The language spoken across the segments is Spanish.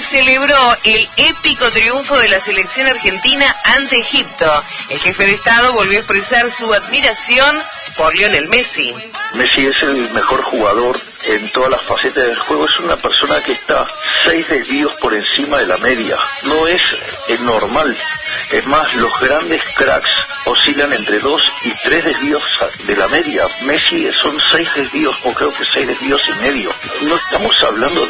celebró el épico triunfo de la selección argentina ante Egipto. El jefe de Estado volvió a expresar su admiración por Lionel Messi. Messi es el mejor jugador en todas las facetas del juego. Es una persona que está 6 desvíos por encima de la media. No es normal. Es más, los grandes cracks oscilan entre 2 y 3 desvíos de la media. Messi son 6 desvíos, o creo que 6 desvíos y medio. No estamos hablando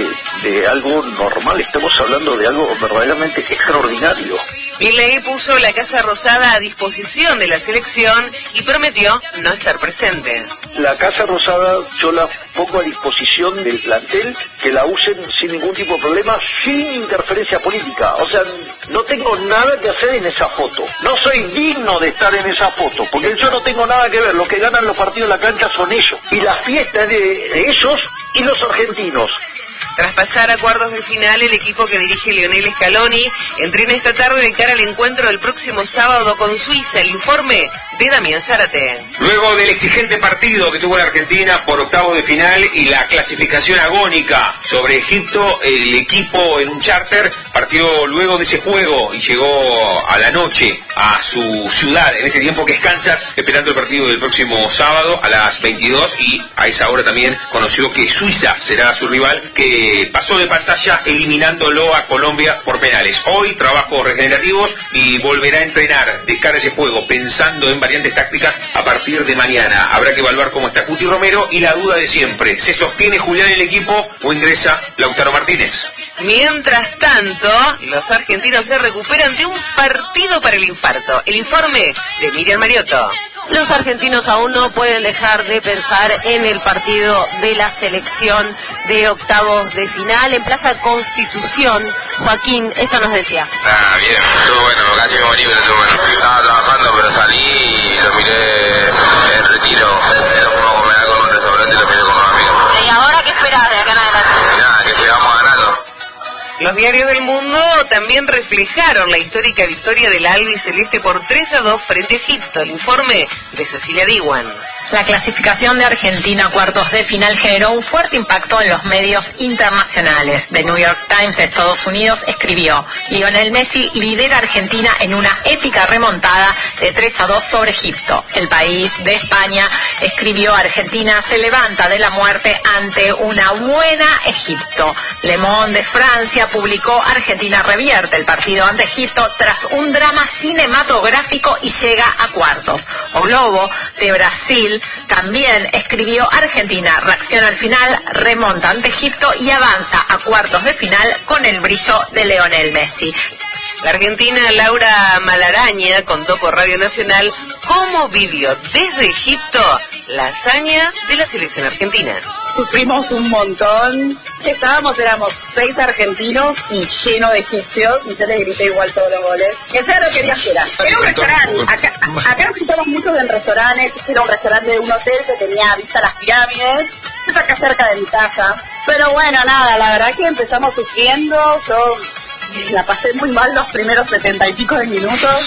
de algo normal, estamos hablando de algo verdaderamente extraordinario. Milei puso la Casa Rosada a disposición de la selección y prometió no estar presente. La Casa Rosada yo la pongo a disposición del plantel, que la usen sin ningún tipo de problema, sin interferencia política. O sea, no tengo nada que hacer en esa foto. No soy digno de estar en esa foto, porque yo no tengo nada que ver. Los que ganan los partidos en la cancha son ellos. Y la fiesta es de ellos y los argentinos. Tras pasar a cuartos de final, el equipo que dirige Lionel Scaloni entrena esta tarde de cara al encuentro del próximo sábado con Suiza. El informe de Damián Zárate. Luego del exigente partido que tuvo la Argentina por octavos de final y la clasificación agónica sobre Egipto, el equipo en un charter partió luego de ese juego y llegó a la noche a su ciudad, en este tiempo que es Kansas, esperando el partido del próximo sábado a las 22, y a esa hora también conoció que Suiza será su rival, que pasó de pantalla eliminándolo a Colombia por penales. Hoy trabajos regenerativos y volverá a entrenar de cara a ese juego, pensando en variantes tácticas a partir de mañana. Habrá que evaluar cómo está Cuti Romero y la duda de siempre: ¿se sostiene Julián en el equipo o ingresa Lautaro Martínez? Mientras tanto, los argentinos se recuperan de un partido para el infarto. El informe de Miriam Mariotto. Los argentinos aún no pueden dejar de pensar en el partido de la selección de octavos de final en Plaza Constitución. Joaquín, esto nos decía. Bien, estuvo bueno, casi me morí, pero estuvo bueno. Estaba trabajando, pero salí y lo miré en retiro. Nos fuimos a comer algo en un restaurante y lo miré con unos amigos. ¿Y ahora qué esperás de acá en adelante? Nada, que sigamos ganando. Los diarios del mundo también reflejaron la histórica victoria del albiceleste por 3-2 frente a Egipto. El informe de Cecilia Diwan. La clasificación de Argentina a cuartos de final generó un fuerte impacto en los medios internacionales. The New York Times de Estados Unidos escribió: Lionel Messi lidera a Argentina en una épica remontada de 3-2 sobre Egipto. El País de España escribió: Argentina se levanta de la muerte ante una buena Egipto. Le Monde de Francia publicó: Argentina revierte el partido ante Egipto tras un drama cinematográfico y llega a cuartos. O Globo de Brasil también escribió: Argentina reacciona al final, remonta ante Egipto y avanza a cuartos de final con el brillo de Lionel Messi. La argentina Laura Malaraña contó por Radio Nacional cómo vivió desde Egipto la hazaña de la selección argentina. Sufrimos un montón. Éramos 6 argentinos y lleno de egipcios, y yo les grité igual todos los goles. Ese era lo que quería era un restaurante. Acá nos juntamos mucho en restaurantes. Era un restaurante de un hotel que tenía vista a las pirámides. Es acá cerca de mi casa. Pero bueno, nada, la verdad que empezamos sufriendo. Yo la pasé muy mal los primeros 70 y pico de minutos.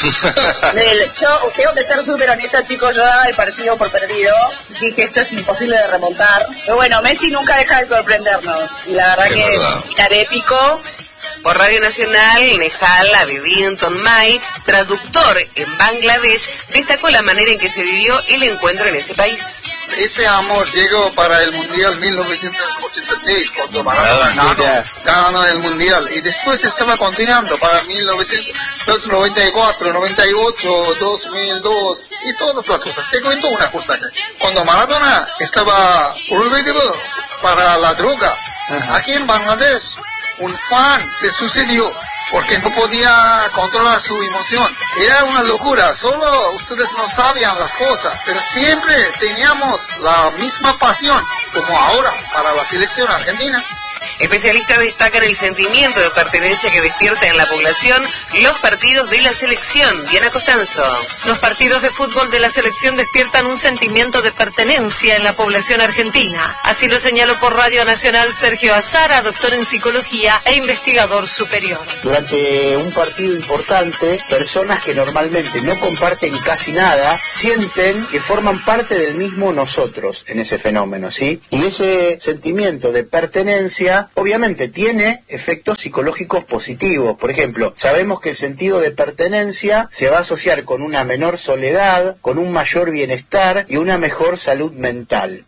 Yo tengo que ser súper honesta, chicos. Yo daba el partido por perdido. Dije, esto es imposible de remontar. Pero bueno, Messi nunca deja de sorprendernos. Y la verdad que final épico. Por Radio Nacional, Nehal Abedin Tonmay, traductor en Bangladesh, destacó la manera en que se vivió el encuentro en ese país. Ese amor llegó para el Mundial 1986, cuando Maradona ganó el Mundial, y después estaba continuando para 1994, 98, 2002 y todas las cosas. Te cuento una cosa: cuando Maradona estaba prohibido para la droga, aquí en Bangladesh, un fan se sucedió porque no podía controlar su emoción. Era una locura, solo ustedes no sabían las cosas, pero siempre teníamos la misma pasión como ahora para la selección argentina. Especialistas destacan el sentimiento de pertenencia que despierta en la población los partidos de la selección. Diana Costanzo. Los partidos de fútbol de la selección despiertan un sentimiento de pertenencia en la población argentina. Así lo señaló por Radio Nacional Sergio Azara, doctor en psicología e investigador superior. Durante un partido importante, personas que normalmente no comparten casi nada, sienten que forman parte del mismo nosotros en ese fenómeno, ¿sí? Y ese sentimiento de pertenencia obviamente tiene efectos psicológicos positivos. Por ejemplo, sabemos que el sentido de pertenencia se va a asociar con una menor soledad, con un mayor bienestar y una mejor salud mental.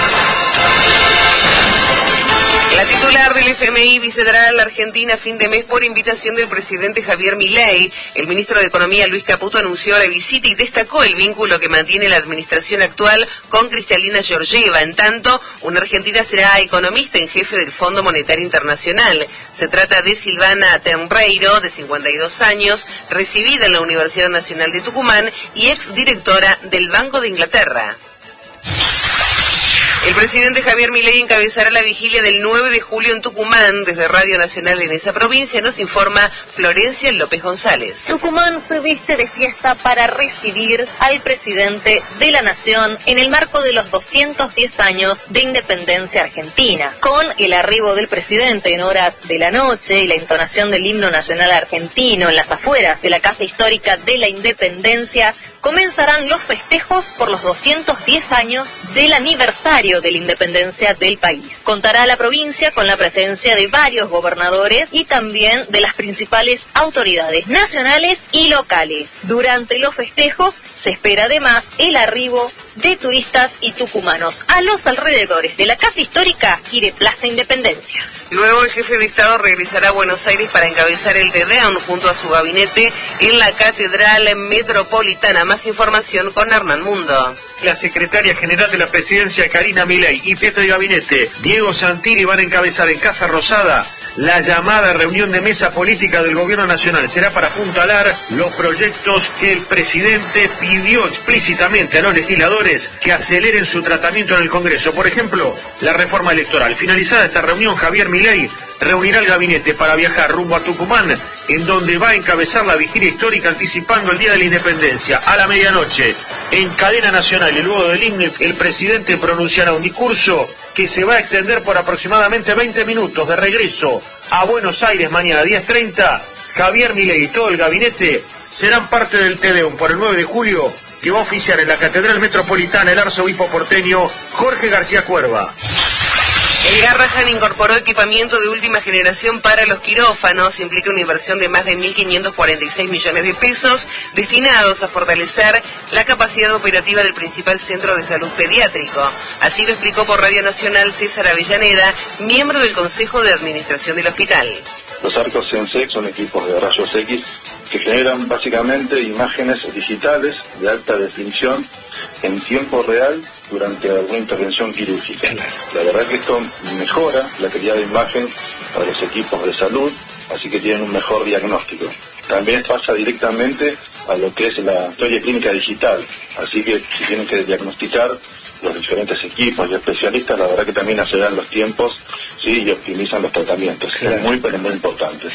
La titular del FMI visitará a la Argentina a fin de mes por invitación del presidente Javier Milei. El ministro de Economía, Luis Caputo, anunció la visita y destacó el vínculo que mantiene la administración actual con Cristalina Georgieva. En tanto, una argentina será economista en jefe del Fondo Monetario Internacional. Se trata de Silvana Tenreiro, de 52 años, recibida en la Universidad Nacional de Tucumán y exdirectora del Banco de Inglaterra. El presidente Javier Milei encabezará la vigilia del 9 de julio en Tucumán. Desde Radio Nacional en esa provincia nos informa Florencia López González. Tucumán se viste de fiesta para recibir al presidente de la Nación en el marco de los 210 años de independencia argentina. Con el arribo del presidente en horas de la noche y la entonación del himno nacional argentino en las afueras de la Casa Histórica de la Independencia, comenzarán los festejos por los 210 años del aniversario de la independencia del país. Contará la provincia con la presencia de varios gobernadores y también de las principales autoridades nacionales y locales. Durante los festejos se espera además el arribo de turistas y tucumanos a los alrededores de la Casa Histórica y de Plaza Independencia. Luego el jefe de Estado regresará a Buenos Aires para encabezar el Tedeum junto a su gabinete en la Catedral Metropolitana. Más información con Hernán Mundo. La secretaria general de la presidencia, Karina Milei, y jefe de gabinete, Diego Santilli, van a encabezar en Casa Rosada la llamada reunión de mesa política del gobierno nacional. Será para apuntalar los proyectos que el presidente pidió explícitamente a los legisladores que aceleren su tratamiento en el Congreso. Por ejemplo, la reforma electoral. Finalizada esta reunión, Javier Milei reunirá el gabinete para viajar rumbo a Tucumán, en donde va a encabezar la vigilia histórica anticipando el Día de la Independencia. A la medianoche, en cadena nacional y luego del himno, el presidente pronunciará un discurso que se va a extender por aproximadamente 20 minutos. De regreso a Buenos Aires mañana 10:30, Javier Milei y todo el gabinete serán parte del Tedeum por el 9 de julio, que va a oficiar en la Catedral Metropolitana el arzobispo porteño Jorge García Cuerva. El Garrahan incorporó equipamiento de última generación para los quirófanos. Implica una inversión de más de 1.546 millones de pesos destinados a fortalecer la capacidad operativa del principal centro de salud pediátrico. Así lo explicó por Radio Nacional César Avellaneda, miembro del Consejo de Administración del hospital. Los arcos Sensec son equipos de rayos X que generan básicamente imágenes digitales de alta definición en tiempo real durante alguna intervención quirúrgica. La verdad que esto mejora la calidad de imagen para los equipos de salud, así que tienen un mejor diagnóstico. También pasa directamente a lo que es la historia clínica digital, así que si tienen que diagnosticar los diferentes equipos y especialistas, la verdad que también aceleran los tiempos, sí, y optimizan los tratamientos. Claro. Es muy, pero muy importante.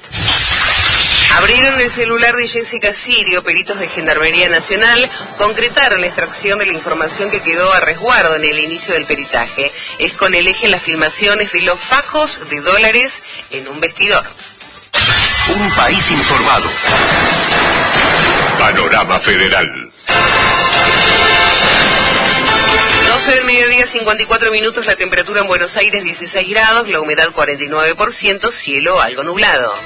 Abrieron el celular de Jessica Sirio, peritos de Gendarmería Nacional concretaron la extracción de la información que quedó a resguardo en el inicio del peritaje. Es con el eje en las filmaciones de los fajos de dólares en un vestidor. Un país informado. Panorama Federal. 12 del mediodía, 54 minutos, la temperatura en Buenos Aires 16 grados, la humedad 49%, cielo algo nublado.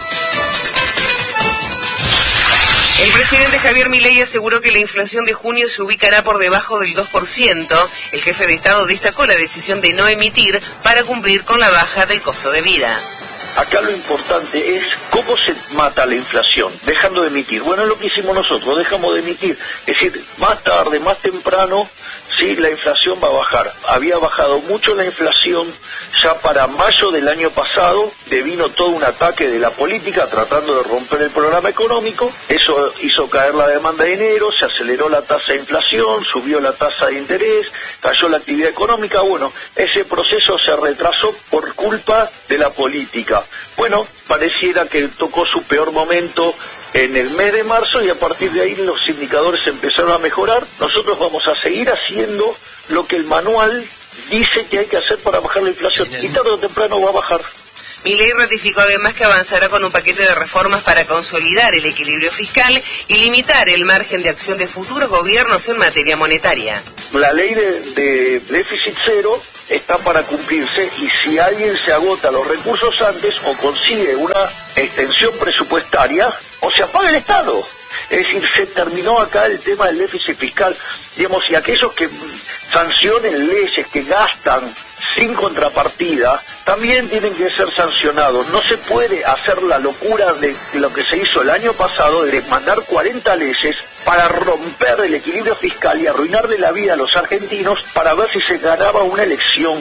El presidente Javier Milei aseguró que la inflación de junio se ubicará por debajo del 2%. El jefe de Estado destacó la decisión de no emitir para cumplir con la baja del costo de vida. Acá lo importante es cómo se mata la inflación, dejando de emitir. Bueno, es lo que hicimos nosotros, dejamos de emitir. Es decir, más tarde, más temprano, sí, la inflación va a bajar. Había bajado mucho la inflación ya para mayo del año pasado, devino todo un ataque de la política tratando de romper el programa económico. Eso hizo caer la demanda de dinero, se aceleró la tasa de inflación, subió la tasa de interés, cayó la actividad económica. Bueno, ese proceso se retrasó por culpa de la política. Bueno, pareciera que tocó su peor momento en el mes de marzo y a partir de ahí los indicadores empezaron a mejorar. Nosotros vamos a seguir haciendo lo que el manual dice que hay que hacer para bajar la inflación y tarde o temprano va a bajar. Milei ratificó además que avanzará con un paquete de reformas para consolidar el equilibrio fiscal y limitar el margen de acción de futuros gobiernos en materia monetaria. La ley de déficit cero está para cumplirse y si alguien se agota los recursos antes o consigue una extensión presupuestaria o se apaga el Estado. Es decir, se terminó acá el tema del déficit fiscal, digamos, y aquellos que sancionen leyes que gastan sin contrapartida, también tienen que ser sancionados. No se puede hacer la locura de lo que se hizo el año pasado, de mandar 40 leyes para romper el equilibrio fiscal y arruinarle la vida a los argentinos para ver si se ganaba una elección.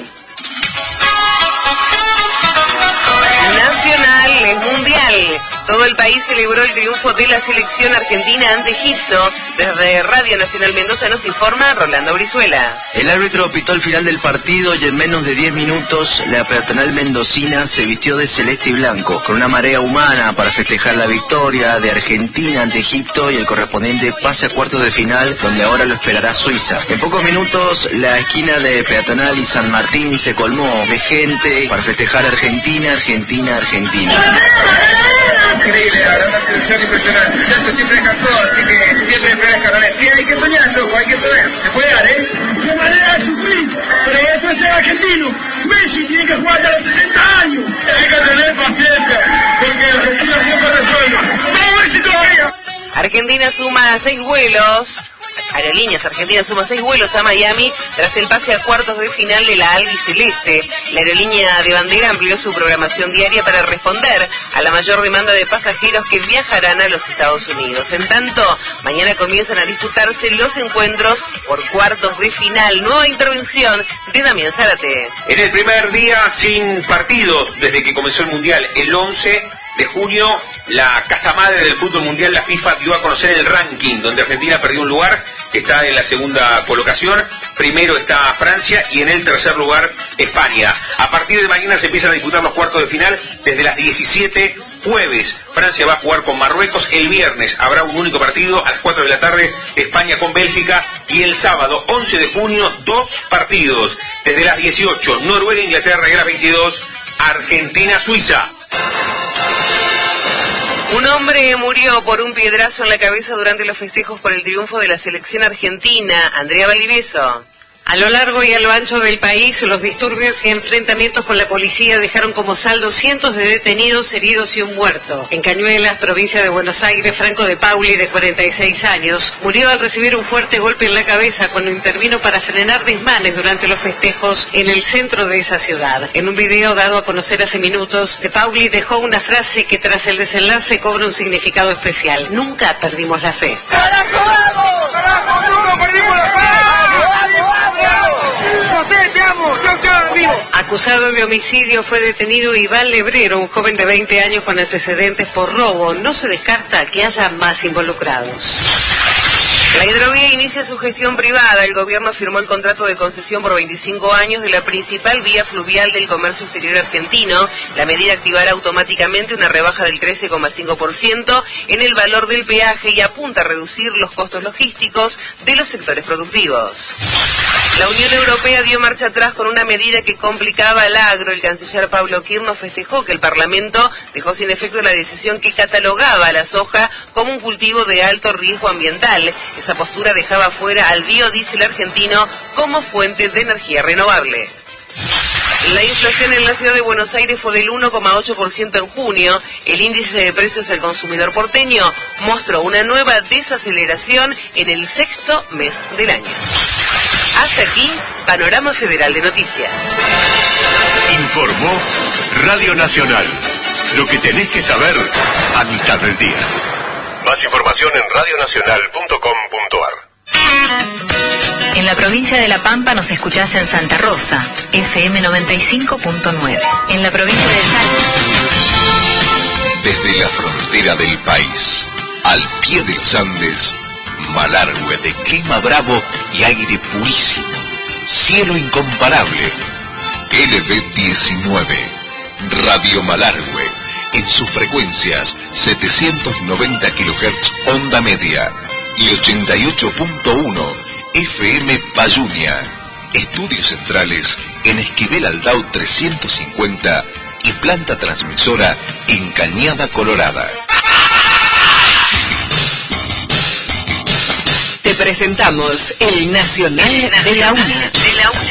Nacional es mundial. Todo el país celebró el triunfo de la selección argentina ante Egipto. Desde Radio Nacional Mendoza nos informa Rolando Brizuela. El árbitro pitó el final del partido y en menos de 10 minutos la peatonal mendocina se vistió de celeste y blanco, con una marea humana para festejar la victoria de Argentina ante Egipto y el correspondiente pase a cuartos de final, donde ahora lo esperará Suiza. En pocos minutos la esquina de peatonal y San Martín se colmó de gente para festejar Argentina, Argentina, Argentina. Increíble, la verdad, una selección impresionante. Chacho siempre cantó, así que siempre esperas carrones. Y hay que soñar, loco, hay que soñar. Se puede dar, ¿eh? De manera de sufrir, pero eso es ser argentino. Messi tiene que jugar hasta los 60 años. Hay que tener paciencia, porque Argentina siempre resuelve. ¡Vamos Messi todavía! Argentina suma 6 vuelos. Aerolíneas Argentinas suma 6 vuelos a Miami tras el pase a cuartos de final de la albiceleste. La aerolínea de bandera amplió su programación diaria para responder a la mayor demanda de pasajeros que viajarán a los Estados Unidos. En tanto, mañana comienzan a disputarse los encuentros por cuartos de final. Nueva intervención de Damián Zárate. En el primer día sin partidos desde que comenzó el Mundial, el 11 de junio, la casa madre del fútbol mundial, la FIFA, dio a conocer el ranking, donde Argentina perdió un lugar, que está en la segunda colocación. Primero está Francia y en el tercer lugar España. A partir de mañana se empiezan a disputar los cuartos de final desde las 17 jueves. Francia va a jugar con Marruecos. El viernes habrá un único partido a las 4 de la tarde, España con Bélgica. Y el sábado 11 de junio, 2 partidos. Desde las 18, Noruega, Inglaterra, y a las 22, Argentina, Suiza. Un hombre murió por un piedrazo en la cabeza durante los festejos por el triunfo de la selección argentina. Andrea Valdivieso. A lo largo y a lo ancho del país, los disturbios y enfrentamientos con la policía dejaron como saldo cientos de detenidos, heridos y un muerto. En Cañuelas, provincia de Buenos Aires, Franco de Pauli, de 46 años, murió al recibir un fuerte golpe en la cabeza cuando intervino para frenar desmanes durante los festejos en el centro de esa ciudad. En un video dado a conocer hace minutos, de Pauli dejó una frase que tras el desenlace cobra un significado especial. Nunca perdimos la fe. ¡Carajo, vamos! ¡Carajo, nunca perdimos la fe! Acusado de homicidio fue detenido Iván Lebrero, un joven de 20 años con antecedentes por robo. No se descarta que haya más involucrados. La hidrovía inicia su gestión privada. El gobierno firmó el contrato de concesión por 25 años de la principal vía fluvial del comercio exterior argentino. La medida activará automáticamente una rebaja del 13,5% en el valor del peaje y apunta a reducir los costos logísticos de los sectores productivos. La Unión Europea dio marcha atrás con una medida que complicaba al agro. El canciller Pablo Kirno festejó que el Parlamento dejó sin efecto la decisión que catalogaba a la soja como un cultivo de alto riesgo ambiental. Esa postura dejaba fuera al biodiesel argentino como fuente de energía renovable. La inflación en la ciudad de Buenos Aires fue del 1,8% en junio. El índice de precios al consumidor porteño mostró una nueva desaceleración en el sexto mes del año. Hasta aquí, Panorama Federal de Noticias. Informó Radio Nacional. Lo que tenés que saber a mitad del día. Más información en radionacional.com.ar. En la provincia de La Pampa nos escuchás en Santa Rosa, FM 95.9. En la provincia de Salta. Desde la frontera del país, al pie de los Andes, Malargüe de clima bravo y aire purísimo, cielo incomparable. LB19, Radio Malargüe, en sus frecuencias 790 kHz onda media y 88.1 FM Payunia. Estudios centrales en Esquivel Aldao 350 y planta transmisora en Cañada Colorada. Te presentamos el Nacional de la Una.